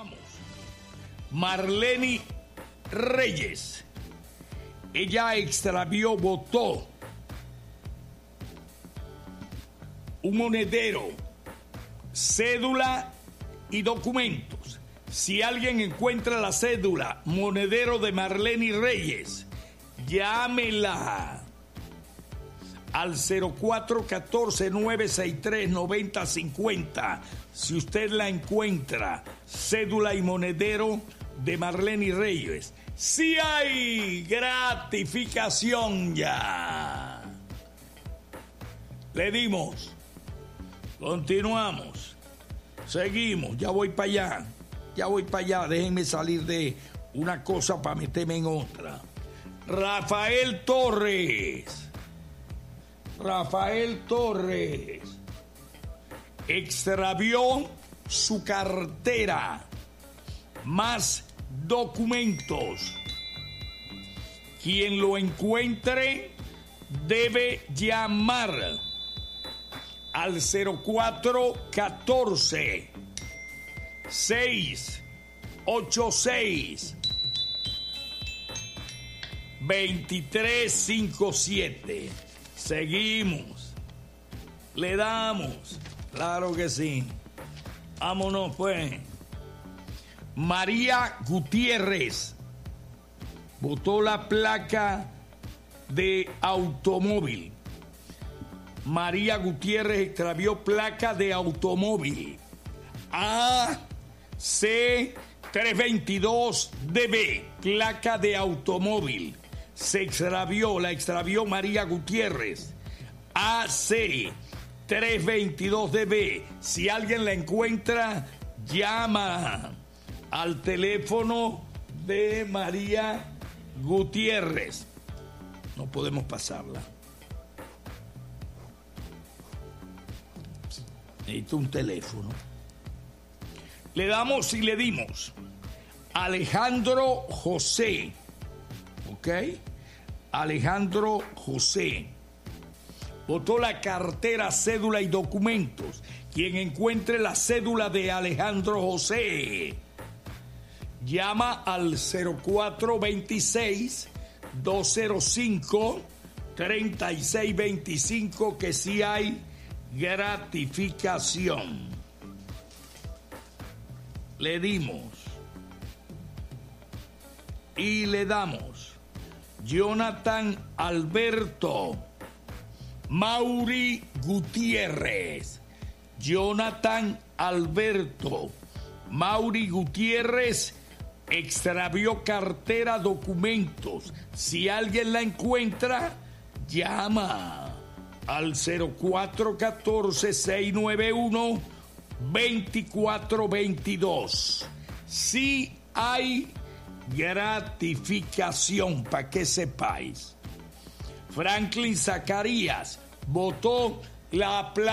Continuamos. Marleni Reyes. Ella extravió, botó un monedero, cédula y documentos. Si alguien encuentra la cédula, monedero de Marleni Reyes, llámela al 0414-963-9050. Si usted la encuentra, cédula y monedero de Marleni Reyes. Sí hay gratificación ya. Le dimos. Continuamos. Seguimos. Ya voy para allá. Déjenme salir de una cosa para meterme en otra. Rafael Torres extravió su cartera más documentos. Quien lo encuentre debe llamar al 0414 686 2357. Seguimos. Le damos. Claro que sí. Vámonos pues. María Gutiérrez botó la placa de automóvil. María Gutiérrez extravió placa de automóvil. AC322DB, placa de automóvil. La extravió María Gutiérrez. AC322DB. Si alguien la encuentra, llama al teléfono de María Gutiérrez. No podemos pasarla. Necesito un teléfono. Le damos y le dimos. Alejandro José. ¿Ok? Alejandro José botó la cartera, cédula y documentos. Quien encuentre la cédula de Alejandro José, llama al 0426-205-3625 que sí hay gratificación. Le dimos y le damos. Jonathan Alberto Mauri Gutiérrez. Jonathan Alberto Mauri Gutiérrez extravió cartera, documentos. Si alguien la encuentra, llama al 0414-691-2422. Si hay gratificación, para que sepáis. Franklin Zacarías votó la plaza.